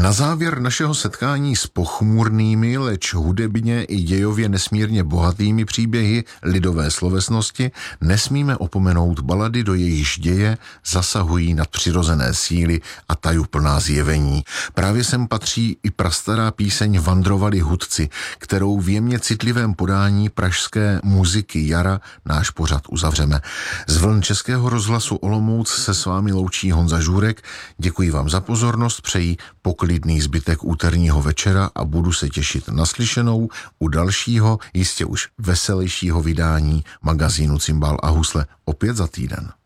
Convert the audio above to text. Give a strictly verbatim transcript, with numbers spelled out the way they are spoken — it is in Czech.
Na závěr našeho setkání s pochmurnými, leč hudebně i dějově nesmírně bohatými příběhy lidové slovesnosti nesmíme opomenout balady, do jejichž děje zasahují nadpřirozené síly a tajuplná zjevení. Právě sem patří i prastará píseň Vandrovali hudci, kterou v jemně citlivém podání pražské muziky jara náš pořad uzavřeme. Z vln Českého rozhlasu Olomouc se s vámi loučí Honza Žůrek. Děkuji vám za pozornost, přeji poklidný zbytek úterního večera a budu se těšit na slyšenou u dalšího, jistě už veselějšího vydání magazínu Cimbál a husle opět za týden.